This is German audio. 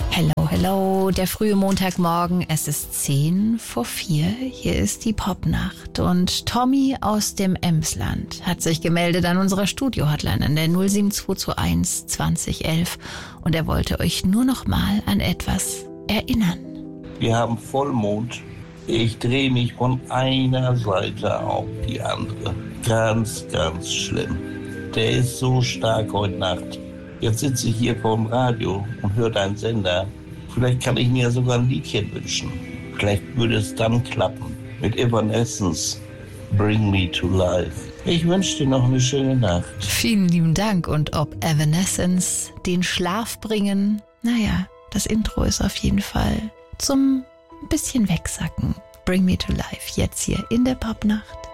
Hello, hello, der frühe Montagmorgen, es ist 4:10. Hier ist die Popnacht und Tommy aus dem Emsland hat sich gemeldet an unserer Studio-Hotline an der 07221 2011 und er wollte euch nur noch mal an etwas erinnern. Wir haben Vollmond. Ich drehe mich von einer Seite auf die andere. Ganz, ganz schlimm. Der ist so stark heute Nacht. Jetzt sitze ich hier vorm Radio und höre deinen Sender. Vielleicht kann ich mir sogar ein Liedchen wünschen. Vielleicht würde es dann klappen. Mit Evanescence, Bring Me to Life. Ich wünsche dir noch eine schöne Nacht. Vielen lieben Dank. Und ob Evanescence den Schlaf bringen? Naja, das Intro ist auf jeden Fall zum bisschen wegsacken. Bring Me to Life, jetzt hier in der Popnacht.